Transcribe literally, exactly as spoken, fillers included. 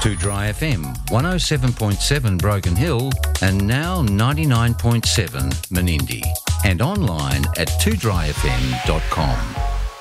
two Dry F M, one oh seven point seven Broken Hill, and now ninety-nine point seven Menindee. And online at two dry f m dot com.